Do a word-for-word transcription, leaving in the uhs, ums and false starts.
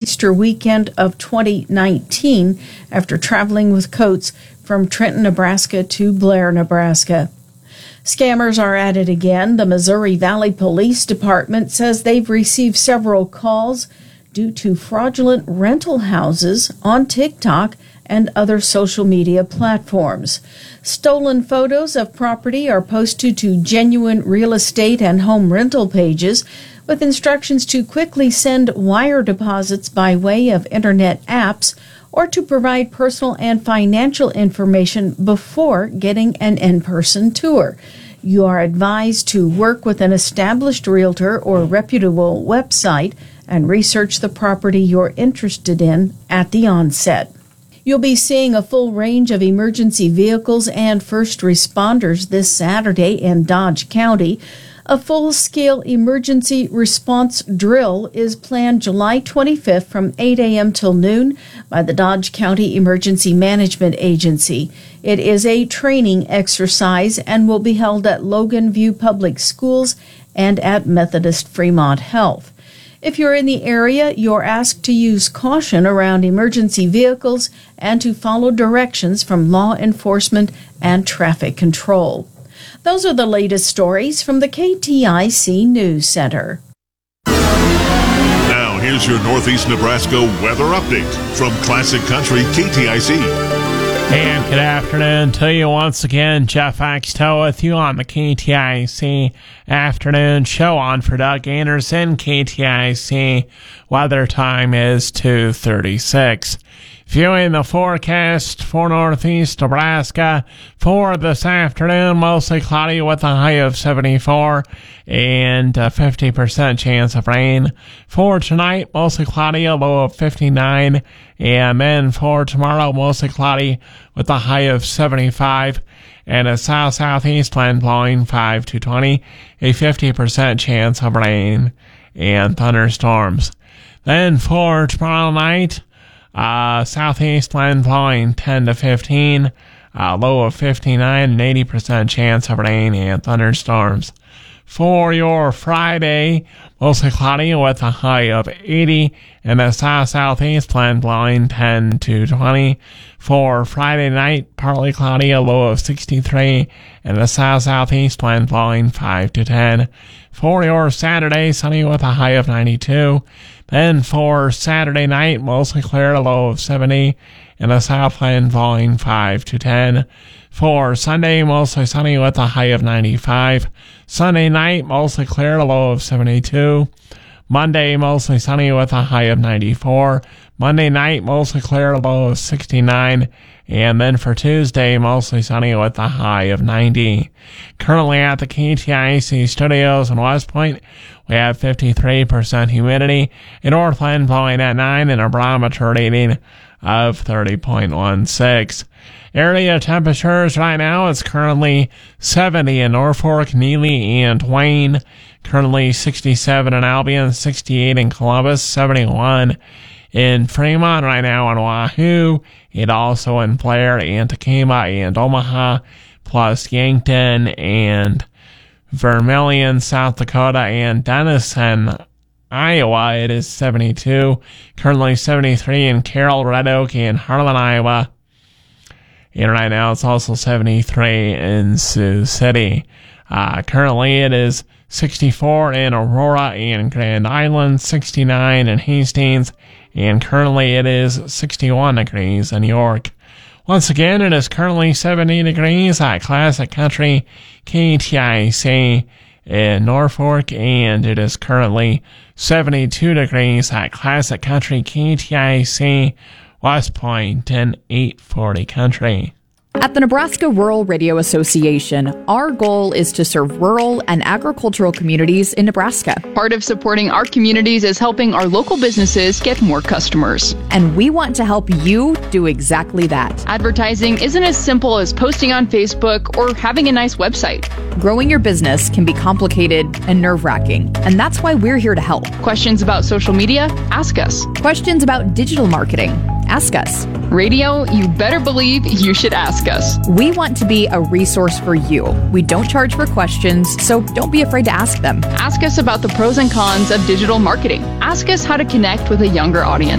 Easter weekend of twenty nineteen after traveling with Coates from Trenton, Nebraska to Blair, Nebraska. Scammers are at it again. The Missouri Valley Police Department says they've received several calls due to fraudulent rental houses on TikTok and other social media platforms. Stolen photos of property are posted to genuine real estate and home rental pages with instructions to quickly send wire deposits by way of internet apps or to provide personal and financial information before getting an in-person tour. You are advised to work with an established realtor or reputable website and research the property you're interested in at the onset. You'll be seeing a full range of emergency vehicles and first responders this Saturday in Dodge County. A full-scale emergency response drill is planned July twenty-fifth from eight a.m. till noon by the Dodge County Emergency Management Agency. It is a training exercise and will be held at Logan View Public Schools and at Methodist Fremont Health. If you're in the area, you're asked to use caution around emergency vehicles and to follow directions from law enforcement and traffic control. Those are the latest stories from the K T I C News Center. Now, here's your Northeast Nebraska weather update from Classic Country K T I C. And good afternoon to you once again. Jeff Axtell with you on the K T I C Afternoon Show on for Doug Anderson. K T I C weather time is two thirty-six. Viewing the forecast for Northeast Nebraska for this afternoon, mostly cloudy with a high of seventy-four and a fifty percent chance of rain. For tonight, mostly cloudy, a low of fifty-nine. And then for tomorrow, mostly cloudy with a high of seventy-five and a south-southeast wind blowing five to twenty, a fifty percent chance of rain and thunderstorms. Then for tomorrow night, Uh, southeast wind blowing ten to fifteen, uh, low of fifty-nine, and eighty percent chance of rain and thunderstorms. For your Friday, mostly cloudy with a high of eighty, and a south-southeast wind blowing ten to twenty. For Friday night, partly cloudy, a low of sixty-three, and a south-southeast wind blowing five to ten. For your Saturday, sunny with a high of ninety-two. Then for Saturday night, mostly clear, a low of seventy, and a south wind blowing five to ten. For Sunday, mostly sunny with a high of ninety-five. Sunday night, mostly clear, a low of seventy-two. Monday, mostly sunny with a high of ninety-four. Monday night, mostly clear, a low of sixty-nine. And then for Tuesday, mostly sunny with a high of ninety. Currently at the K T I C studios in West Point, we have fifty-three percent humidity, a north wind blowing at nine, and a barometer reading of thirty point one six. Area temperatures right now, it's currently seventy in Norfolk, Neely, and Wayne. Currently sixty-seven in Albion, sixty-eight in Columbus, seventy-one in Fremont right now in Wahoo, and also in Blair and Tacoma and Omaha, plus Yankton and Vermilion, South Dakota, and Denison, Iowa. It is seventy-two. Currently seventy-three in Carroll, Red Oak, and Harlan, Iowa. And right now it's also seventy-three in Sioux City. Uh, currently it is sixty-four in Aurora and Grand Island, sixty-nine in Hastings, and currently it is sixty-one degrees in York. Once again, it is currently seventy degrees at Classic Country K T I C in Norfolk, and it is currently seventy-two degrees at Classic Country K T I C West Point in eight forty Country. At the Nebraska Rural Radio Association, our goal is to serve rural and agricultural communities in Nebraska. Part of supporting our communities is helping our local businesses get more customers. And we want to help you do exactly that. Advertising isn't as simple as posting on Facebook or having a nice website. Growing your business can be complicated and nerve-wracking, and that's why we're here to help. Questions about social media? Ask us. Questions about digital marketing? Ask us. Radio, you better believe you should ask us. We want to be a resource for you. We don't charge for questions, so don't be afraid to ask them. Ask us about the pros and cons of digital marketing. Ask us how to connect with a younger audience.